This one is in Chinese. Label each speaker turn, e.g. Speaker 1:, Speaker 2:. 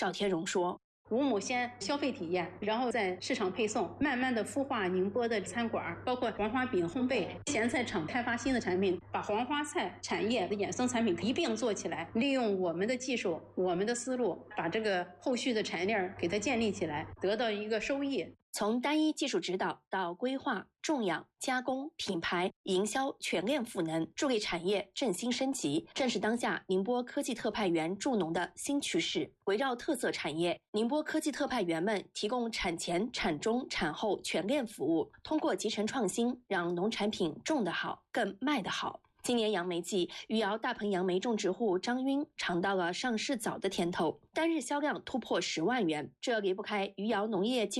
Speaker 1: 赵天荣说。
Speaker 2: 五亩先消费体验，然后再市场配送，慢慢的孵化宁波的餐馆，包括黄花饼烘焙、咸菜厂开发新的产品，把黄花菜产业的衍生产品一并做起来，利用我们的技术、我们的思路，把这个后续的产业链给它建立起来，得到一个收益。
Speaker 1: 从单一技术指导到规划、种养、加工、品牌、营销全链赋能，助力产业振兴升级，正是当下宁波科技特派员助农的新趋势。围绕特色产业，宁波科技特派员们提供产前、产中、产后全链服务，通过集成创新，让农产品种得好，更卖得好。今年杨梅季，余姚大棚杨梅种植户张晕尝到了上市早的甜头，单日销量突破10万元，这离不开余姚农业技